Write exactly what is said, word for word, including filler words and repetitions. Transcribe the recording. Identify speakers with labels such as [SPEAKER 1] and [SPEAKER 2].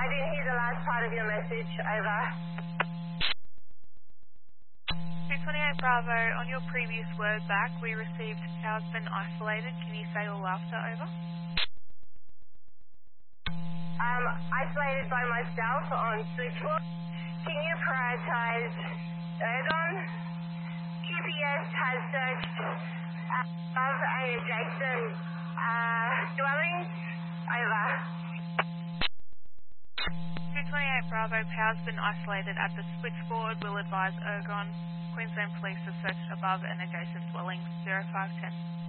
[SPEAKER 1] I didn't hear the last part of your message. Over.
[SPEAKER 2] two twenty-eight Bravo, on your previous word back, we received power's been isolated. Can you say all after? Over.
[SPEAKER 1] Um, isolated by myself on switchboard. Can you prioritize Ergon? Q P S has searched above and adjacent uh, dwellings. Over.
[SPEAKER 2] two twenty-eight Bravo, power's been isolated at the switchboard. Will advise Ergon. Queensland Police have searched above and adjacent dwellings. zero five ten.